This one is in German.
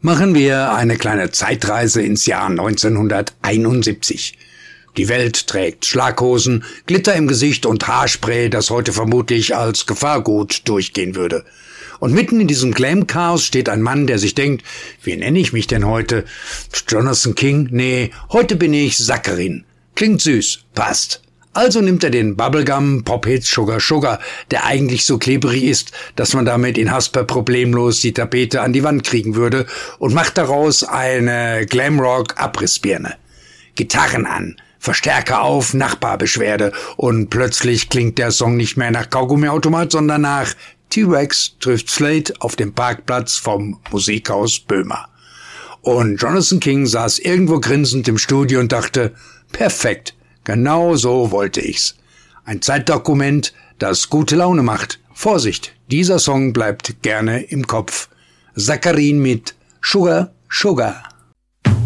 Machen wir eine kleine Zeitreise ins Jahr 1971. Die Welt trägt Schlaghosen, Glitter im Gesicht und Haarspray, das heute vermutlich als Gefahrgut durchgehen würde. Und mitten in diesem Glam-Chaos steht ein Mann, der sich denkt, wie nenne ich mich denn heute? Jonathan King? Nee, heute bin ich Sakkarin. Klingt süß, passt. Also nimmt er den Bubblegum Pop-Hit Sugar Sugar, der eigentlich so klebrig ist, dass man damit in Hasper problemlos die Tapete an die Wand kriegen würde, und macht daraus eine Glamrock-Abrissbirne. Gitarren an, Verstärker auf, Nachbarbeschwerde, und plötzlich klingt der Song nicht mehr nach Kaugummiautomat, sondern nach T-Rex trifft Slade auf dem Parkplatz vom Musikhaus Böhmer. Und Jonathan King saß irgendwo grinsend im Studio und dachte, perfekt. Genau so wollte ich's. Ein Zeitdokument, das gute Laune macht. Vorsicht, dieser Song bleibt gerne im Kopf. Sakkarin mit Sugar Sugar.